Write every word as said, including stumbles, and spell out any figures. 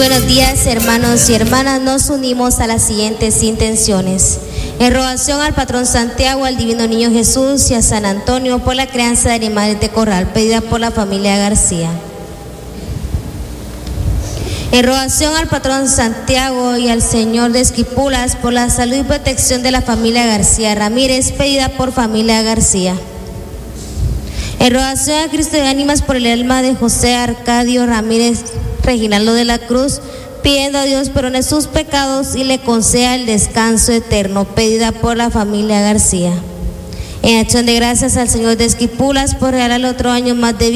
Buenos días, hermanos y hermanas. Nos unimos a las siguientes intenciones. En rogación al patrón Santiago, al Divino Niño Jesús y a San Antonio por la crianza de animales de corral, pedida por la familia García. En rogación al patrón Santiago y al señor de Esquipulas por la salud y protección de la familia García Ramírez, pedida por familia García. En rogación a Cristo de Ánimas por el alma de José Arcadio Ramírez Reginaldo de la Cruz, pidiendo a Dios perdone sus pecados y le conceda el descanso eterno, pedida por la familia García. En acción de gracias al señor de Esquipulas por regalarle otro año más de vida.